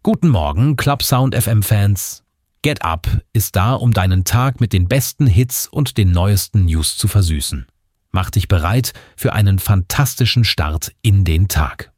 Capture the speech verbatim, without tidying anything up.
Guten Morgen, Club Sound F M-Fans. Get Up ist da, um deinen Tag mit den besten Hits und den neuesten News zu versüßen. Mach dich bereit für einen fantastischen Start in den Tag.